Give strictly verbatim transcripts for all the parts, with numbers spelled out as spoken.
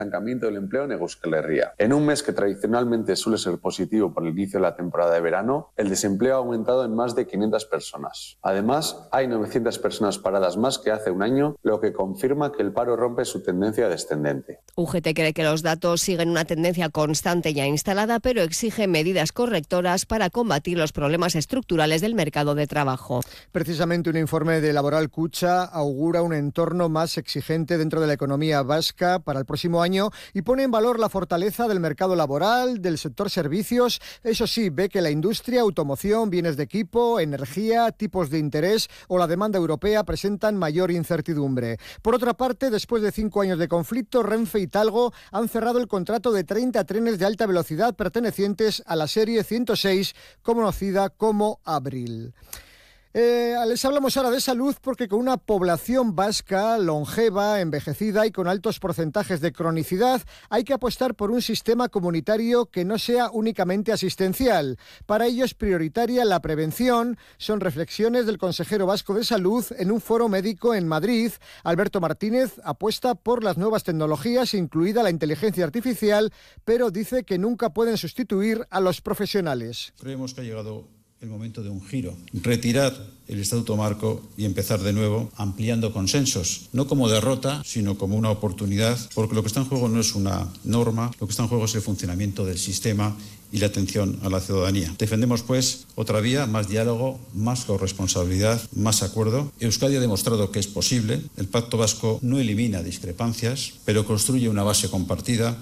estancamiento del empleo en Euskal Herria. En un mes que tradicionalmente suele ser positivo por el inicio de la temporada de verano, el desempleo ha aumentado en más de quinientas personas. Además, hay novecientas personas paradas más que hace un año, lo que confirma que el paro rompe su tendencia descendente. U G T cree que los datos siguen una tendencia constante ya instalada, pero exige medidas correctoras para combatir los problemas estructurales del mercado de trabajo. Precisamente un informe de Laboral Kutxa augura un entorno más exigente dentro de la economía vasca para el próximo año y pone en valor la fortaleza del mercado laboral, del sector servicios. Eso sí, ve que la industria, automoción, bienes de equipo, energía, tipos de interés o la demanda europea presentan mayor incertidumbre. Por otra parte, después de cinco años de conflicto, Renfe y Talgo han cerrado el contrato de treinta trenes de alta velocidad pertenecientes a la serie ciento seis, conocida como Abril. Eh, les hablamos ahora de salud porque con una población vasca longeva, envejecida y con altos porcentajes de cronicidad, hay que apostar por un sistema comunitario que no sea únicamente asistencial. Para ello es prioritaria la prevención. Son reflexiones del consejero vasco de salud en un foro médico en Madrid. Alberto Martínez apuesta por las nuevas tecnologías, incluida la inteligencia artificial, pero dice que nunca pueden sustituir a los profesionales. Creemos que ha llegado el momento de un giro, retirar el Estatuto Marco y empezar de nuevo ampliando consensos, no como derrota, sino como una oportunidad, porque lo que está en juego no es una norma, lo que está en juego es el funcionamiento del sistema y la atención a la ciudadanía. Defendemos, pues, otra vía, más diálogo, más corresponsabilidad, más acuerdo. Euskadi ha demostrado que es posible. El Pacto Vasco no elimina discrepancias, pero construye una base compartida.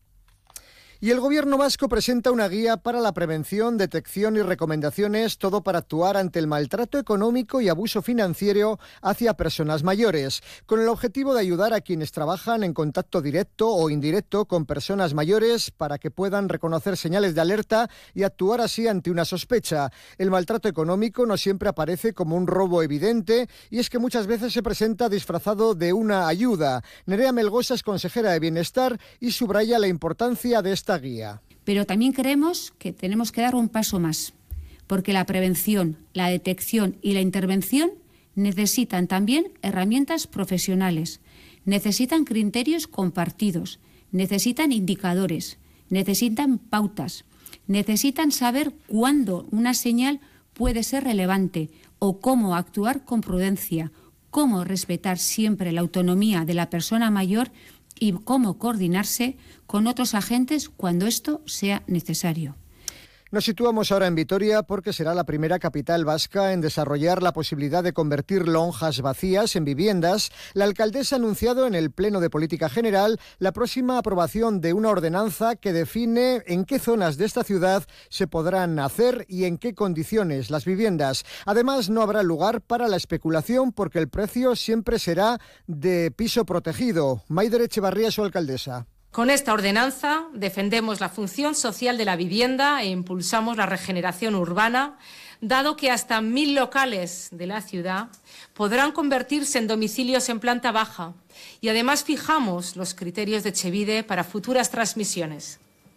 Y el Gobierno vasco presenta una guía para la prevención, detección y recomendaciones, todo para actuar ante el maltrato económico y abuso financiero hacia personas mayores, con el objetivo de ayudar a quienes trabajan en contacto directo o indirecto con personas mayores para que puedan reconocer señales de alerta y actuar así ante una sospecha. El maltrato económico no siempre aparece como un robo evidente y es que muchas veces se presenta disfrazado de una ayuda. Nerea Melgosa es consejera de Bienestar y subraya la importancia de esta guía. Pero también creemos que tenemos que dar un paso más, porque la prevención, la detección y la intervención necesitan también herramientas profesionales, necesitan criterios compartidos, necesitan indicadores, necesitan pautas, necesitan saber cuándo una señal puede ser relevante o cómo actuar con prudencia, cómo respetar siempre la autonomía de la persona mayor y cómo coordinarse con otros agentes cuando esto sea necesario. Nos situamos ahora en Vitoria porque será la primera capital vasca en desarrollar la posibilidad de convertir lonjas vacías en viviendas. La alcaldesa ha anunciado en el Pleno de Política General la próxima aprobación de una ordenanza que define en qué zonas de esta ciudad se podrán hacer y en qué condiciones las viviendas. Además, no habrá lugar para la especulación porque el precio siempre será de piso protegido. Maider Echevarría, su alcaldesa. Con esta ordenanza defendemos la función social de la vivienda e impulsamos la regeneración urbana, dado que hasta mil locales de la ciudad podrán convertirse en domicilios en planta baja y además fijamos los criterios de Etxebide para futuras transmisiones.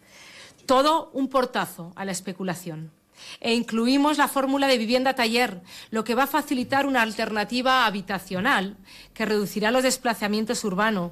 Todo un portazo a la especulación. E incluimos la fórmula de vivienda taller, lo que va a facilitar una alternativa habitacional que reducirá los desplazamientos urbanos.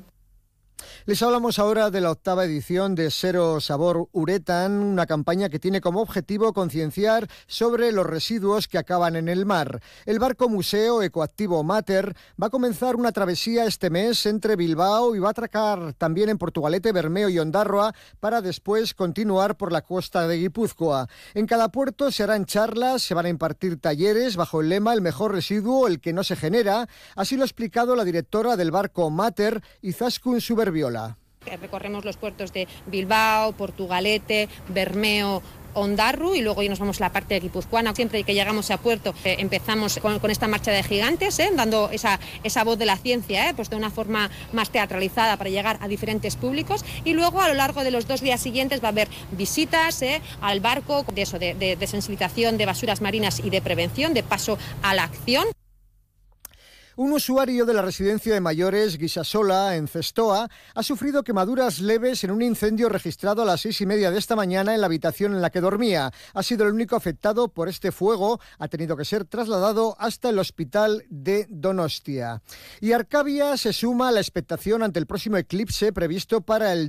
Les hablamos ahora de la octava edición de Cero Sabor Uretan, una campaña que tiene como objetivo concienciar sobre los residuos que acaban en el mar. El barco museo Ecoactivo Mater va a comenzar una travesía este mes entre Bilbao y va a atracar también en Portugalete, Bermeo y Ondarroa para después continuar por la costa de Guipúzcoa. En cada puerto se harán charlas, se van a impartir talleres bajo el lema "El mejor residuo, el que no se genera". Así lo ha explicado la directora del barco Mater, Izaskun Suberbiola. Recorremos los puertos de Bilbao, Portugalete, Bermeo, Ondarru y luego ya nos vamos a la parte de guipuzcoana. Siempre que llegamos a puerto eh, empezamos con, con esta marcha de gigantes, eh, dando esa, esa voz de la ciencia, eh, pues de una forma más teatralizada para llegar a diferentes públicos, y luego a lo largo de los dos días siguientes va a haber visitas eh, al barco de, eso, de, de, de sensibilización de basuras marinas y de prevención, de paso a la acción. Un usuario de la residencia de mayores Guisasola, en Cestoa, ha sufrido quemaduras leves en un incendio registrado a las seis y media de esta mañana en la habitación en la que dormía. Ha sido el único afectado por este fuego. Ha tenido que ser trasladado hasta el hospital de Donostia. Y Arcavia se suma a la expectación ante el próximo eclipse previsto para el